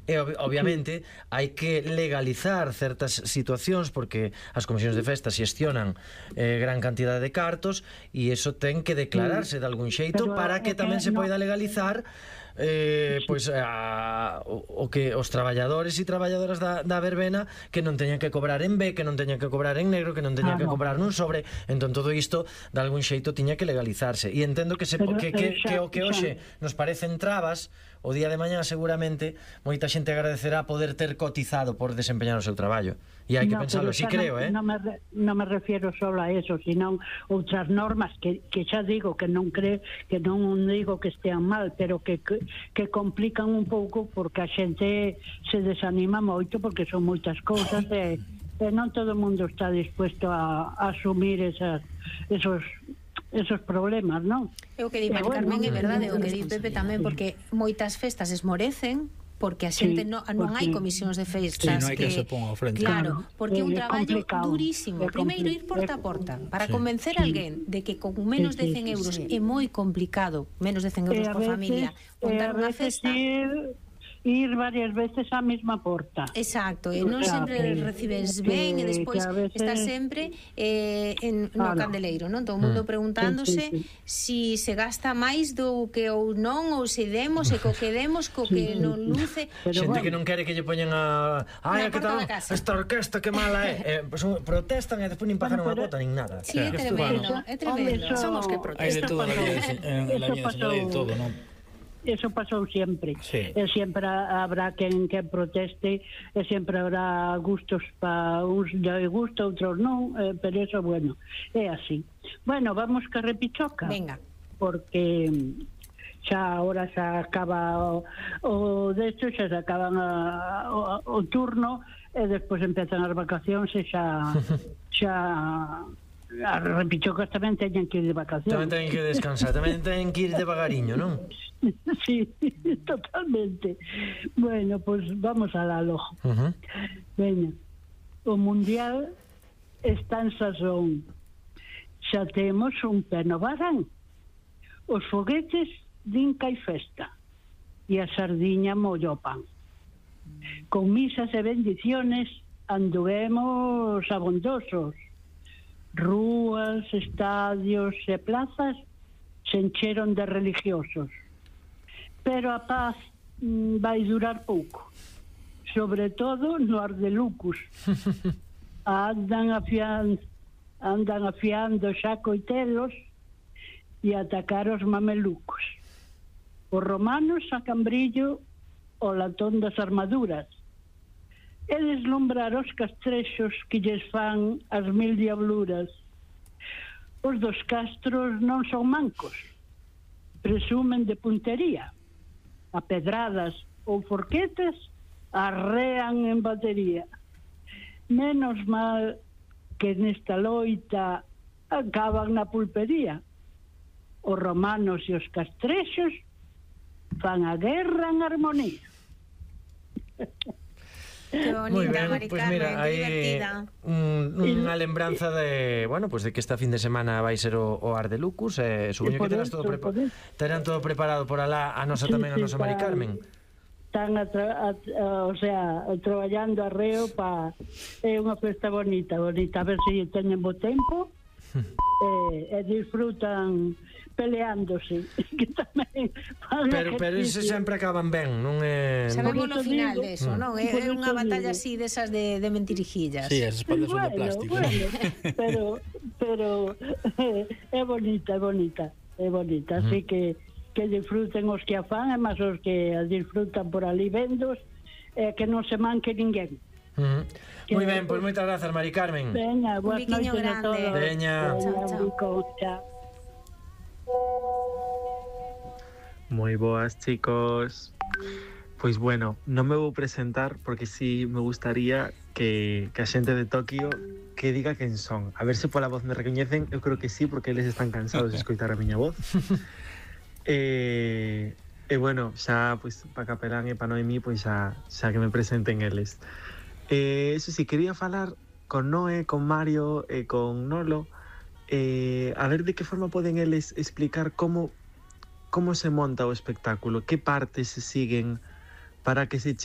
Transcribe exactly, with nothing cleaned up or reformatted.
E ob obviamente hai que legalizar certas situacións porque as comisións de festa xestionan eh, gran cantidad de cartos e iso ten que declararse de algún xeito Pero para que é que tamén se no- poida legalizar eh, pois a, o, o que os traballadores e traballadoras da, da verbena que non teñan que cobrar en B, que non teñan que cobrar en negro, que non teñan que Claro. cobrar nun sobre. Entón todo isto de algún xeito tiña que legalizarse e entendo que se Pero, que, que, eh, xa- que o que xa- hoxe nos parecen trabas o día de mañá seguramente moita xente agradecerá poder ter cotizado por desempeñar o seu traballo e hai que No, pensarlo, pero si xa creo, non, eh non me, re- non me refiero só a eso, sino outras normas que, que xa digo que non creo, que non digo que estean mal, pero que, que, que complican un pouco porque a xente se desanima moito porque son moitas cousas e, e non todo o mundo está dispuesto a, a asumir esas, esos esos problemas, non? É o que di E Mari bueno, Carmen, é verdade, o que di Pepe tamén, porque moitas festas esmorecen porque a xente Sí, non, non hai porque- comisións de festas Sí, non hai que se ponga ao frente. Claro, porque é un É traballo complicado. durísimo. É Primeiro compli- ir porta a porta para Sí. convencer a alguén de que con menos de Sí, sí, cen sí, euros sí. é moi complicado, menos de cen euros E a por veces- familia, e montar a unha veces festa. ir, ir varias veces á mesma porta. Exacto, e non O sea, sempre que- recibes que- ben e despois que a veces- está sempre eh, en, no Claro. candeleiro, non? Todo o mundo preguntándose Sí, si sí, se gasta máis do que ou non, ou se demos e co que demos, co que non luce. Pero xente bueno. que non quere que lle poñan a ai, Na que porta tal da casa. esta orquesta que mala é eh, pues, protestan e despois nin pagan Bueno, unha pero- cuota nin nada. Sí, é Claro. tremendo, Bueno. é tremendo. Eso- Son os que Hai de protestan. todo na pasou- vida, en la eso vida señora, hai de pasou- todo, non? Eso pasou sempre. Sí. E sempre habrá quen que proteste e sempre habrá gustos para uns de gusto, outros non, eh, pero eso, bueno, é así. Bueno, vamos que repichoca. Venga. Porque xa ahora xa acaba o, o de hecho xa se acaban a, o, o turno e despois empezan as vacacións e xa xa as repichocas tamén teñen que ir de vacacións. Tamén teñen que descansar, tamén teñen que ir devagariño, non? Sí, totalmente. Bueno, pues vamos al alojo. Uh -huh. Veña, o Mundial está en sazón. Xa temos un pé no varán. Os foguetes din que hai festa. E a sardiña mollo o pan. Con misas e bendiciones anduemos abondosos. Rúas, estadios e plazas se encheron de religiosos. Pero a paz mm, vai durar pouco, sobre todo no Ardelucus. Andan afian, andan afiando xa coitelos e atacar os mamelucos. Os romanos sacan brillo o latón das armaduras e deslumbrar os castrexos que lles fan as mil diabluras. Os dos castros non son mancos, presumen de puntería. A pedradas ou forquetas arrean en batería. Menos mal que nesta loita acaban na pulpería. Os romanos e os castrexos fan a guerra en armonía. Que Moi bonita, ben, Mari pois Carmen, mira, que hai divertida. un, unha lembranza de, bueno, pois pues de que este fin de semana vai ser o, o Ar de Lucus e eh, supoño E por que terás todo eso, prepa por eso. terán todo preparado por alá a nosa Sí, tamén a sí, nosa Mari está- Carmen. Están a, tra- a, a, o sea, a traballando arreo pa é unha festa bonita, bonita, a ver se teñen bo tempo e, e disfrutan peleándose que tamén fan Pero pero ese ejercicio. sempre acaban ben, non é Sabemos Por no iso final digo- de eso, non? É, por é iso unha batalla digo. así desas de, de mentirijillas. Sí, as espaldas son de Bueno, plástico. bueno, pero pero é bonita, é bonita, é bonita, así que que disfruten os que a fan e máis os que a disfrutan por ali vendos e que non se manque ninguén. Uh -huh. Moi ben, pois moitas grazas, Mari Carmen. Veña, Un boas biquiño noites a grande. todos. Veña. Chao, chao. Bico, chao. Moi boas, chicos. Pois bueno, non me vou presentar porque sí me gustaría que, que a xente de Tokio que diga quen son. A ver se pola voz me recoñecen. Eu creo que sí, porque eles están cansados de escoitar a miña voz. E, e bueno, xa pois, pa Capelán e pa Noemí, pois xa, xa que me presenten eles. E, eso sí, quería falar con Noé, con Mario e con Nolo, eh, a ver de que forma poden eles explicar como como se monta o espectáculo, que partes se siguen para que se